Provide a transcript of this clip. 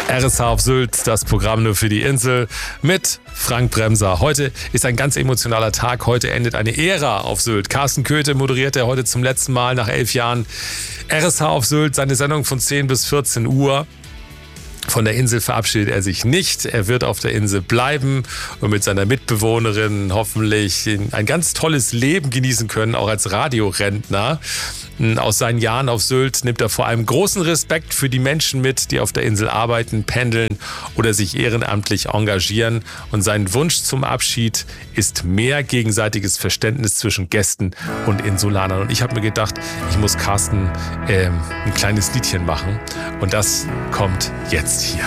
RSH auf Sylt, das Programm nur für die Insel mit Frank Bremser. Heute ist ein ganz emotionaler Tag. Heute endet eine Ära auf Sylt. Carsten Köthe moderiert heute zum letzten Mal nach 11 Jahren RSH auf Sylt, seine Sendung von 10 bis 14 Uhr. Von der Insel verabschiedet er sich nicht. Er wird auf der Insel bleiben und mit seiner Mitbewohnerin hoffentlich ein ganz tolles Leben genießen können, auch als Radiorentner. Aus seinen Jahren auf Sylt nimmt er vor allem großen Respekt für die Menschen mit, die auf der Insel arbeiten, pendeln oder sich ehrenamtlich engagieren. Und sein Wunsch zum Abschied ist mehr gegenseitiges Verständnis zwischen Gästen und Insulanern. Und ich habe mir gedacht, ich muss Carsten ein kleines Liedchen machen. Und das kommt jetzt hier.